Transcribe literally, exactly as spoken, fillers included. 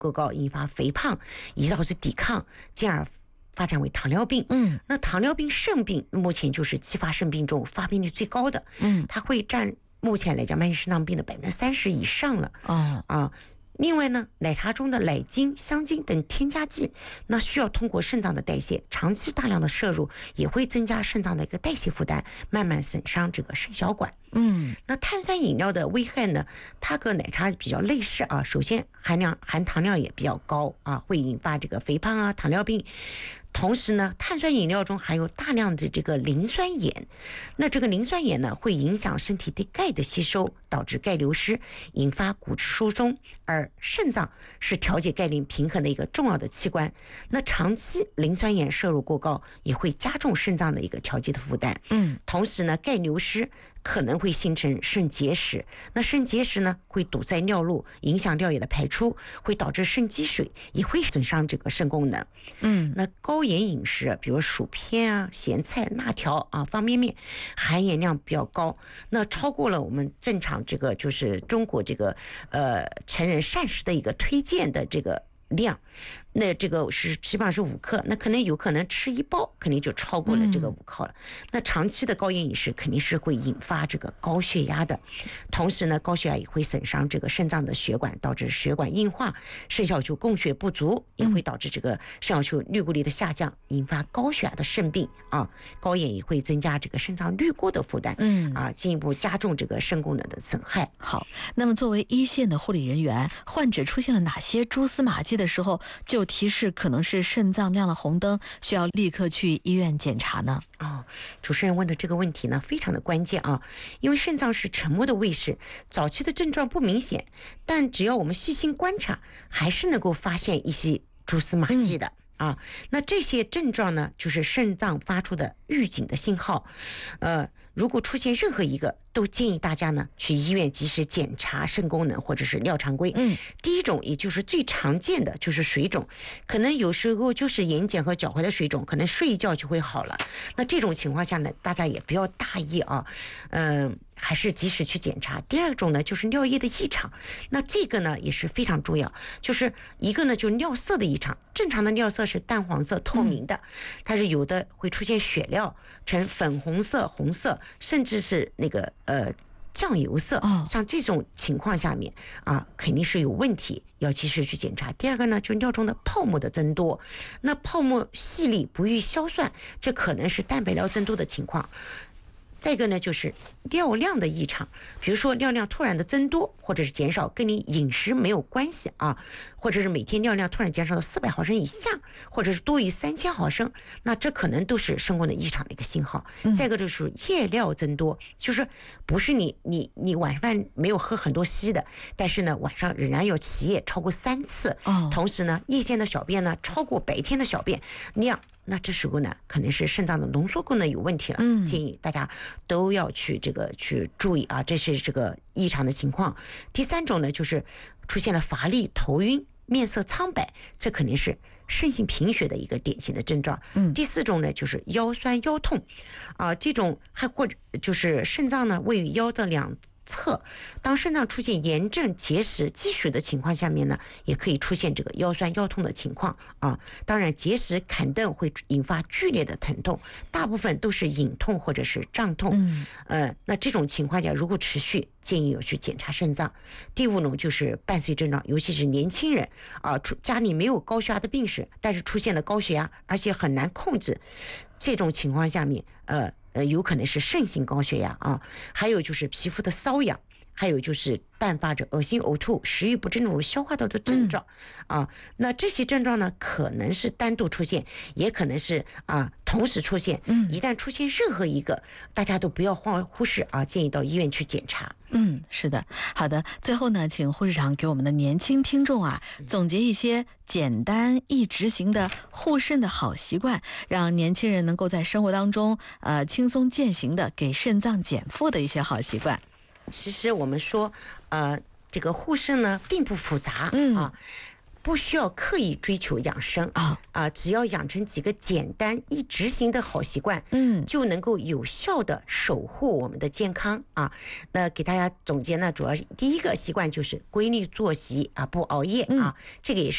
过高，引发肥胖，以导致抵抗，进而发展为糖尿病。 嗯， 那糖尿病肾病目前就是继发肾病中发病率最高的， 嗯， 它会占目前来讲慢性肾脏病的百分之三十以上了。 哦， 啊。另外呢，奶茶中的奶精、香精等添加剂，那需要通过肾脏的代谢，长期大量的摄入也会增加肾脏的一个代谢负担，慢慢损伤这个肾小管。 嗯， 那碳酸饮料的危害呢，它和奶茶比较类似啊。首先含量含糖量也比较高啊，会引发这个肥胖啊、糖尿病。同时呢，碳酸饮料中含有大量的这个磷酸盐，那这个磷酸盐呢，会影响身体对钙的吸收，导致钙流失，引发骨质疏松。而肾脏是调节钙磷平衡的一个重要的器官，那长期磷酸盐摄入过高，也会加重肾脏的一个调节的负担。 嗯， 同时呢，钙流失可能会形成肾结石，那肾结石呢会堵塞尿路，影响尿液的排出，会导致肾积水，也会损伤这个肾功能。 嗯， 那高盐饮食，比如薯片啊、咸菜、辣条啊、方便面，含盐量比较高，那超过了我们正常这个就是中国这个呃成人膳食的一个推荐的这个量。那这个是基本上是五克，那可能有可能吃一包肯定就超过了这个五克了。嗯、那长期的高盐饮食肯定是会引发这个高血压的，同时呢，高血压也会损伤这个肾脏的血管，导致血管硬化，肾小球供血不足，也会导致这个肾小球滤过率的下降，引发高血压的肾病啊。高盐也会增加这个肾脏滤过的负担， 嗯啊，进一步加重这个肾功能的损害。 好，那么作为一线的护理人员，患者出现了哪些蛛丝马迹的时候，就提示可能是肾脏亮了红灯，需要立刻去医院检查呢？ 哦，主持人问的这个问题呢，非常的关键啊，因为肾脏是沉默的卫士，早期的症状不明显，但只要我们细心观察，还是能够发现一些蛛丝马迹的。嗯啊，那这些症状呢，就是肾脏发出的预警的信号，呃，如果出现任何一个，都建议大家呢去医院及时检查肾功能或者是尿常规。 嗯， 第一种也就是最常见的就是水肿，可能有时候就是眼睑和脚踝的水肿，可能睡一觉就会好了。那这种情况下呢，大家也不要大意啊，嗯、呃。还是及时去检查。第二种呢，就是尿液的异常，那这个呢也是非常重要，就是一个呢就是尿色的异常，正常的尿色是淡黄色透明的，但是有的会出现血尿呈粉红色、红色，甚至是那个呃酱油色，像这种情况下面啊，肯定是有问题，要及时去检查。第二个呢，就是尿中的泡沫的增多，那泡沫细粒不易消散，这可能是蛋白尿增多的情况。再一个呢，就是尿量的异常，比如说尿量突然的增多或者是减少，跟你饮食没有关系啊，或者是每天尿量突然减少到四百毫升以下，或者是多于三千毫升，那这可能都是肾功能异常的一个信号。嗯、再一个就是夜尿增多，就是不是你你你晚饭没有喝很多稀的，但是呢晚上仍然要起夜超过三次，哦、同时呢夜间的小便呢超过白天的小便量。那这时候呢，可能是肾脏的浓缩功能有问题了，嗯，建议大家都要去这个去注意啊，这是这个异常的情况。第三种呢，就是出现了乏力、头晕、面色苍白，这肯定是肾性贫血的一个典型的症状。嗯，第四种呢，就是腰酸腰痛，啊，这种还或者就是肾脏呢位于腰的两侧，当肾脏出现炎症、结石、积水的情况下面呢，也可以出现这个腰酸腰痛的情况啊。当然，结石坎顿会引发剧烈的疼痛，大部分都是隐痛或者是胀痛。嗯，呃，那这种情况下如果持续，建议要去检查肾脏。第五种就是伴随症状，尤其是年轻人啊，家里没有高血压的病史，但是出现了高血压，而且很难控制，这种情况下面，呃。呃，有可能是肾性高血压啊，还有就是皮肤的瘙痒，还有就是伴发着恶心、呕吐、食欲不振这种消化道的症状、嗯、啊。那这些症状呢，可能是单独出现，也可能是啊同时出现。嗯，一旦出现任何一个，大家都不要忽忽视啊，建议到医院去检查。 嗯，是的，好的。最后呢，请护士长给我们的年轻听众啊，总结一些简单易执行的护肾的好习惯，让年轻人能够在生活当中呃轻松践行的给肾脏减负的一些好习惯。 其实我们说，呃，这个护肾呢并不复杂，嗯啊。 不需要刻意追求养生啊啊，只要养成几个简单易执行的好习惯， 嗯， 就能够有效的守护我们的健康啊。那给大家总结呢，主要第一个习惯就是规律作息啊，不熬夜啊，这个也是。